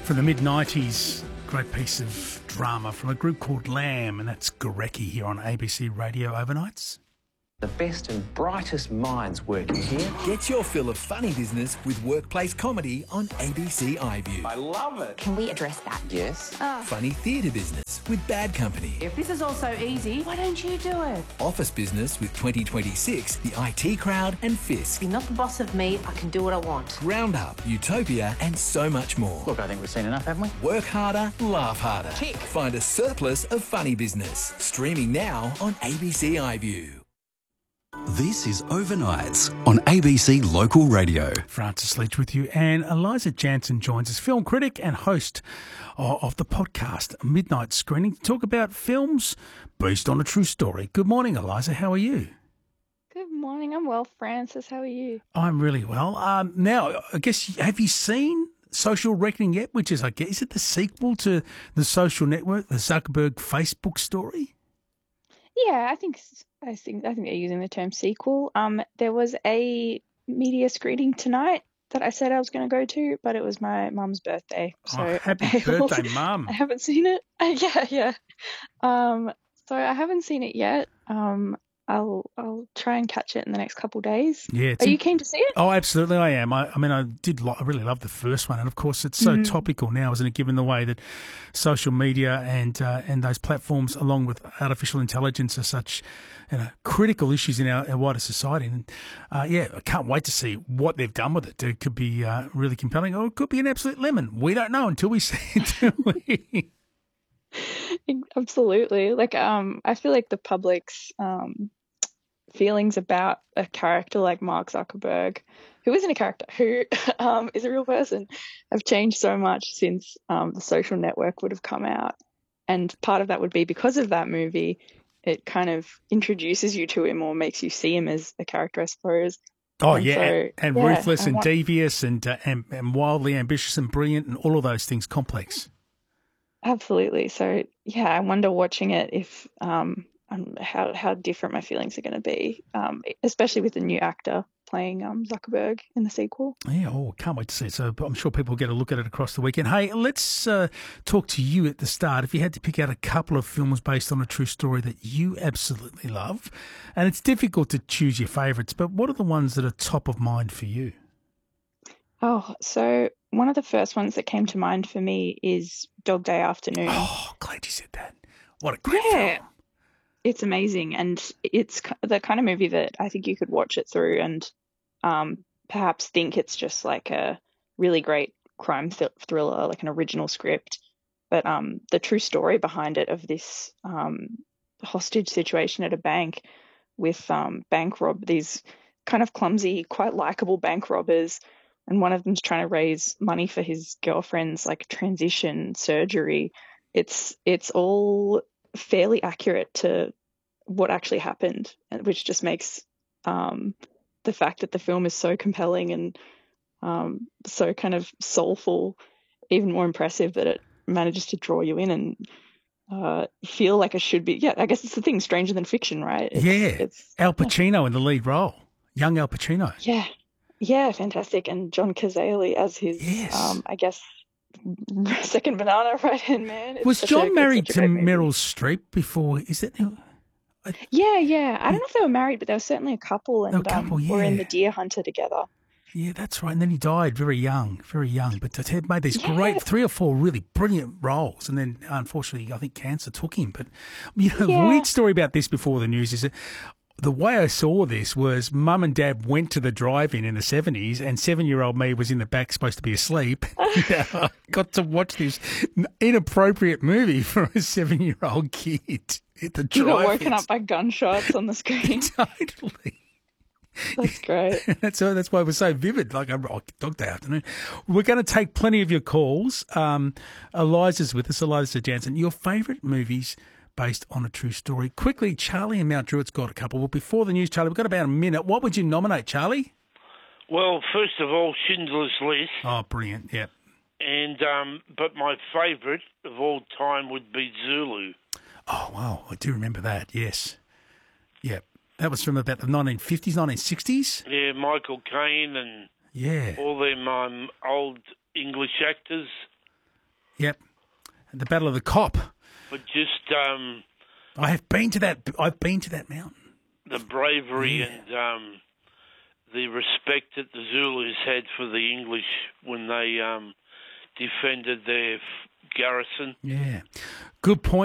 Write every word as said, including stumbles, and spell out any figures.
from the mid nineties. Great piece of drama from a group called Lamb, and that's Gorecki here on A B C Radio Overnights. The best and brightest minds working here. Get your fill of funny business with workplace comedy on A B C iView. I love it. Can we address that? Yes. Oh. Funny theatre business with Bad Company. If this is all so easy, why don't you do it? Office business with twenty twenty-six, the I T Crowd and Fisk. You're not the boss of me, I can do what I want. Roundup, Utopia and so much more. Look, I think we've seen enough, haven't we? Work harder, laugh harder. Tick. Find a surplus of funny business. Streaming now on A B C iView. This is Overnights on A B C Local Radio. Francis Leach with you, and Eliza Jansen joins us, film critic and host of the podcast Midnight Screening, to talk about films based on a true story. Good morning, Eliza. How are you? Good morning. I'm well, Francis. How are you? I'm really well. Um, now, I guess, have you seen Social Reckoning yet? Which is, I guess, is it the sequel to The Social Network, the Zuckerberg Facebook story? Yeah, I think I think I think they're using the term sequel. Um, there was a media screening tonight that I said I was going to go to, but it was my mum's birthday, so Oh, happy I failed. birthday, Mum. I haven't seen it. yeah, yeah. Um, so I haven't seen it yet. Um, I'll I'll try and catch it in the next couple of days. Yeah, it's Are in- you keen to see it? Oh, absolutely, I am. I, I mean, I did. Lo- I really love the first one, and of course, it's so Mhm. topical now, isn't it? Given the way that social media and uh, and those platforms, along with artificial intelligence, are such you know, critical issues in our, our wider society. And uh, yeah, I can't wait to see what they've done with it. It could be uh, really compelling, or it could be an absolute lemon. We don't know until we see it, do we? Absolutely. Like, um, I feel like the public's um feelings about a character like Mark Zuckerberg, who isn't a character, who um, is a real person, have changed so much since um, The Social Network would have come out. And part of that would be because of that movie, it kind of introduces you to him or makes you see him as a character, I suppose. Oh, And yeah, so, and, and yeah, ruthless I and want- devious and, uh, and and wildly ambitious and brilliant and all of those things complex. Absolutely. So, yeah, I wonder watching it if um, um how how different my feelings are going to be, um, especially with the new actor playing um, Zuckerberg in the sequel. Yeah, oh, can't wait to see it. So I'm sure people will get a look at it across the weekend. Hey, let's uh, talk to you at the start. If you had to pick out a couple of films based on a true story that you absolutely love, and it's difficult to choose your favourites, but what are the ones that are top of mind for you? Oh, so one of the first ones that came to mind for me is Dog Day Afternoon. Oh, glad you said that. What a great Yeah. film. It's amazing, and it's ki- the kind of movie that I think you could watch it through and um, perhaps think it's just like a really great crime th- thriller, like an original script. But um, the true story behind it of this um, hostage situation at a bank with um, bank rob these kind of clumsy, quite likable bank robbers, and one of them's trying to raise money for his girlfriend's like transition surgery. It's it's all fairly accurate to what actually happened, which just makes um, the fact that the film is so compelling and um, so kind of soulful even more impressive, that it manages to draw you in and uh, feel like it should be. Yeah, I guess it's the thing, stranger than fiction, right? It's, yeah, it's, Al Pacino in the lead role. Young Al Pacino. Yeah, yeah, fantastic. And John Cazale as his, Yes. um, I guess, second banana right-hand man. It's Was such John a- it's married such a to great movie. Meryl Streep before? Is it? Yeah, yeah. I don't know if they were married, but they were certainly a couple, and They were a couple, um, were in yeah. The Deer Hunter together. Yeah, that's right. And then he died very young, very young. But he made these Yeah. great three or four really brilliant roles. And then, unfortunately, I think cancer took him. But, you know, Yeah. the weird story about this before the news is that the way I saw this was mum and dad went to the drive-in in the seventies and seven-year-old me was in the back supposed to be asleep. I got to watch this inappropriate movie for a seven-year-old kid at the You got drive-in. woken up by gunshots on the screen. Totally. That's great. That's that's why it was so vivid. Like, oh, Dog Day Afternoon. We're going to take plenty of your calls. Um, Eliza's with us, Eliza Jansen. Your favourite movies based on a true story. Quickly, Charlie and Mount Druitt's got a couple. Well, before the news, Charlie, we've got about a minute. What would you nominate, Charlie? Well, first of all, Schindler's List, Oh, brilliant. Yeah. and um, but my favourite of all time would be Zulu. Oh, wow. I do remember that. Yes. Yeah. That was from about the nineteen fifties, nineteen sixties. Yeah, Michael Caine and Yeah. all them um, old English actors. Yep. The Battle of the Cop. But just um, I have been to that. I've been to that mountain. the bravery Yeah. and um, the respect that the Zulus had for the English when they um, defended their f- garrison. Yeah. Good point.